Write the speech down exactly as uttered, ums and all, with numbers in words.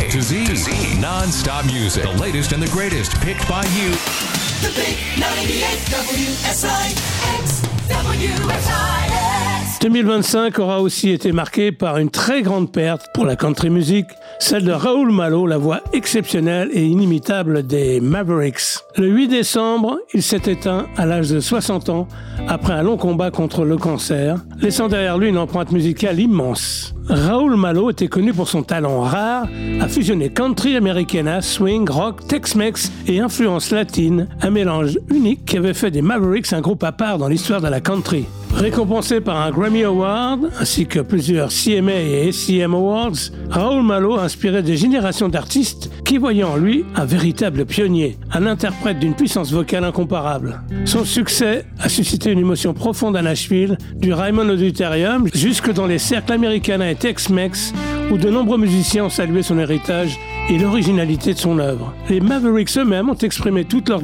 to Z. Non-stop music. The latest and the greatest picked by you. The big ninety-eight W S I X W S I X. deux mille vingt-cinq aura aussi été marqué par une très grande perte pour la country music, celle de Raoul Malo, la voix exceptionnelle et inimitable des Mavericks. Le huit décembre, il s'est éteint à l'âge de soixante ans après un long combat contre le cancer, laissant derrière lui une empreinte musicale immense. Raoul Malo était connu pour son talent rare à fusionner country, americana, swing, rock, Tex-Mex et influence latine, un mélange unique qui avait fait des Mavericks un groupe à part dans l'histoire de la country. Récompensé par un Grammy Award ainsi que plusieurs C M A et A C M Awards, Raoul Malo a inspiré des générations d'artistes qui voyaient en lui un véritable pionnier, un interprète d'une puissance vocale incomparable. Son succès a suscité une émotion profonde à Nashville, du Ryman Auditorium jusque dans les cercles Americana et Tex-Mex, où de nombreux musiciens ont salué son héritage et l'originalité de son œuvre. Les Mavericks eux-mêmes ont exprimé toute leur